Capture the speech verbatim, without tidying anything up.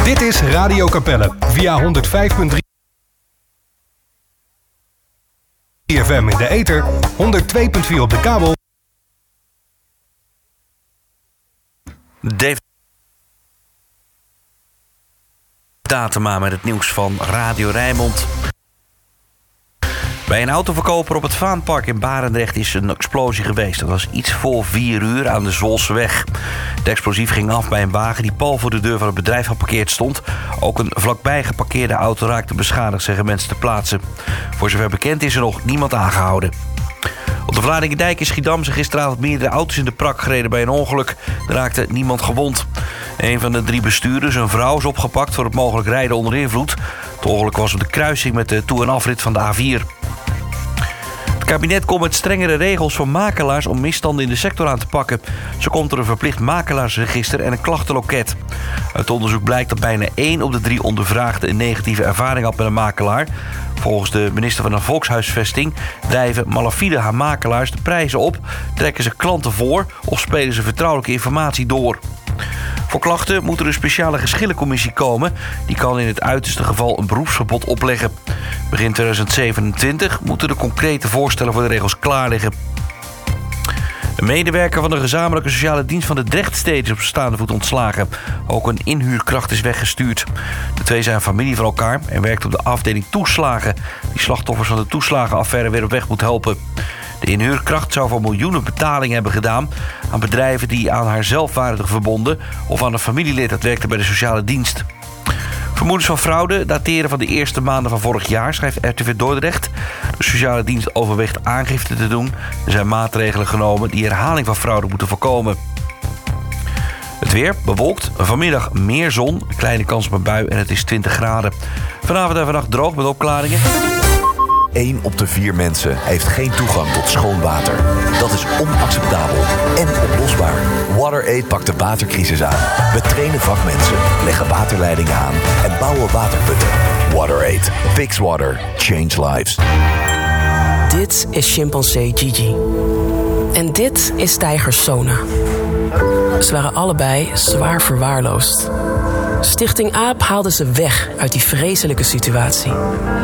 Dit is Radio Capelle via honderdvijf komma drie F M in de ether, honderdtwee komma vier op de kabel. Dave Datema met het nieuws van Radio Rijnmond. Bij een autoverkoper op het Vaanpark in Barendrecht is een explosie geweest. Dat was iets voor vier uur aan de Zwolseweg. De explosief ging af bij een wagen die pal voor de deur van het bedrijf geparkeerd stond. Ook een vlakbij geparkeerde auto raakte beschadigd, zeggen mensen ter plaatse. Voor zover bekend is er nog niemand aangehouden. Op de Vlaardingendijk in Schiedam zijn gisteravond meerdere auto's in de prak gereden bij een ongeluk. Er raakte niemand gewond. Een van de drie bestuurders, een vrouw, is opgepakt voor het mogelijk rijden onder invloed. Het ongeluk was op de kruising met de toe- en afrit van de A vier. Het kabinet komt met strengere regels voor makelaars om misstanden in de sector aan te pakken. Zo komt er een verplicht makelaarsregister en een klachtenloket. Uit onderzoek blijkt dat bijna één op de drie ondervraagden een negatieve ervaring had met een makelaar. Volgens de minister van de Volkshuisvesting drijven malafide makelaars de prijzen op, trekken ze klanten voor of spelen ze vertrouwelijke informatie door. Voor klachten moet er een speciale geschillencommissie komen. Die kan in het uiterste geval een beroepsverbod opleggen. Begin tweeduizend zevenentwintig moeten de concrete voorstellen voor de regels klaar liggen. Een medewerker van de gezamenlijke sociale dienst van de Drechtstede is op staande voet ontslagen. Ook een inhuurkracht is weggestuurd. De twee zijn familie van elkaar en werkt op de afdeling toeslagen, die slachtoffers van de toeslagenaffaire weer op weg moet helpen. De inhuurkracht zou voor miljoenen betalingen hebben gedaan aan bedrijven die aan haarzelf waren verbonden of aan een familielid dat werkte bij de sociale dienst. Vermoedens van fraude dateren van de eerste maanden van vorig jaar, schrijft R T V Dordrecht. De sociale dienst overweegt aangifte te doen. Er zijn maatregelen genomen die herhaling van fraude moeten voorkomen. Het weer bewolkt, vanmiddag meer zon, een kleine kans op een bui en het is twintig graden. Vanavond en vannacht droog met opklaringen. één op de vier mensen heeft geen toegang tot schoon water. Dat is onacceptabel en oplosbaar. WaterAid pakt de watercrisis aan. We trainen vakmensen, leggen waterleidingen aan en bouwen waterputten. WaterAid. Fix water. Change lives. Dit is chimpansee Gigi. En dit is tijger Sona. Ze waren allebei zwaar verwaarloosd. Stichting AAP haalde ze weg uit die vreselijke situatie.